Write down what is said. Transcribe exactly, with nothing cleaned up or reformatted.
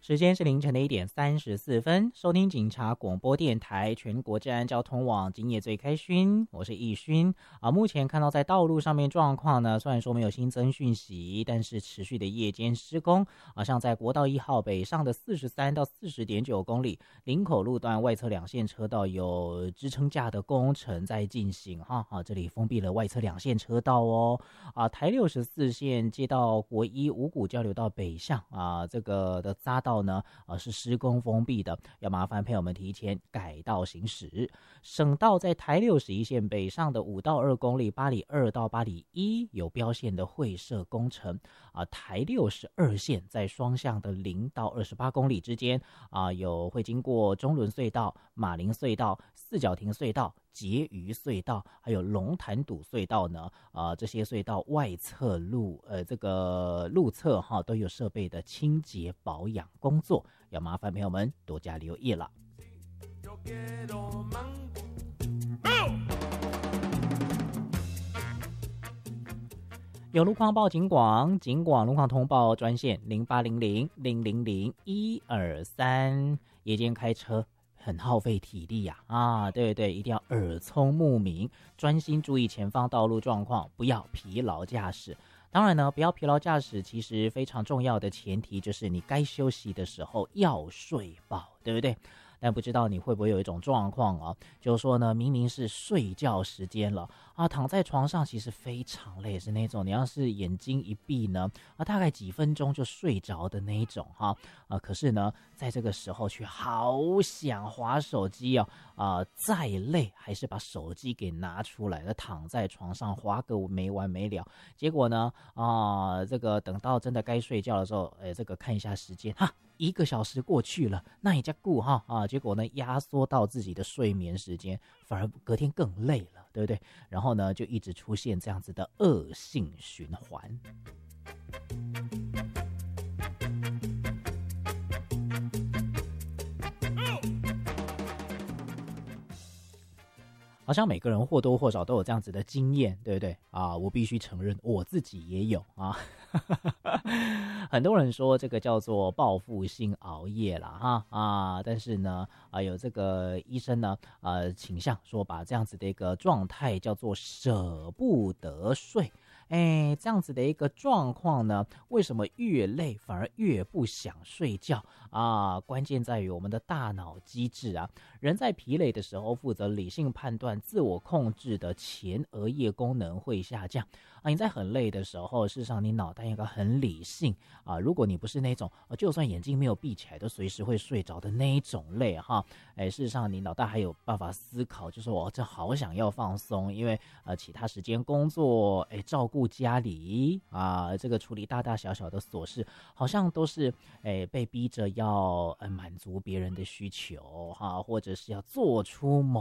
时间是凌晨的一点三十四分，收听警察广播电台全国治安交通网，今夜最开勋，我是易勋啊。目前看到在道路上面状况呢，虽然说没有新增讯息，但是持续的夜间施工啊，像在国道一号北上的四十三到四十点九公里，林口路段外侧两线车道有支撑架的工程在进行哈啊，这里封闭了外侧两线车道哦啊，台六十四线接到国一五股交流道北向啊，这个的匝道呢，呃，是施工封闭的，要麻烦朋友们提前改道行驶。省道在台六十一线北上的五到二公里，八里二到八里一有标线的会设工程啊。台六十二线在双向的零到二十八公里之间啊，有会经过中仑隧道、马林隧道、四角亭隧道、结余隧道，还有龙潭堵隧道呢，啊，这些隧道外侧路，呃，这个路侧哈都有设备的清洁保养工作，要麻烦朋友们多加留意了。有路况报警广，警广路况通报专线零八零零零零零一二三，夜间开车很耗费体力呀、啊！啊，对对，一定要耳聪目明，专心注意前方道路状况，不要疲劳驾驶。当然呢，不要疲劳驾驶，其实非常重要的前提就是你该休息的时候要睡饱，对不对？但不知道你会不会有一种状况啊，就是说呢，明明是睡觉时间了啊，躺在床上其实非常累，是那种你要是眼睛一闭呢，啊，大概几分钟就睡着的那一种哈啊，可是呢，在这个时候却好想滑手机哦啊，再累还是把手机给拿出来了，躺在床上滑个没完没了。结果呢啊，这个等到真的该睡觉的时候，哎，这个看一下时间哈。一个小时过去了，那也叫顾哈啊，结果呢压缩到自己的睡眠时间，反而隔天更累了，对不对？然后呢就一直出现这样子的恶性循环。好像每个人或多或少都有这样子的经验，对不对啊？我必须承认，我自己也有啊。很多人说这个叫做报复性熬夜啦，哈啊，但是呢，啊有这个医生呢，呃倾向说把这样子的一个状态叫做舍不得睡。哎，这样子的一个状况呢，为什么越累反而越不想睡觉啊？关键在于我们的大脑机制啊。人在疲累的时候，负责理性判断、自我控制的前额叶功能会下降啊。你在很累的时候，事实上你脑袋应该很理性啊。如果你不是那种就算眼睛没有闭起来都随时会睡着的那一种累哈，哎，事实上你脑袋还有办法思考，就是我这好想要放松，因为呃其他时间工作，哎照顾家里啊，这个处理大大小小的琐事，好像都是哎被逼着要呃满足别人的需求哈，或者是要做出某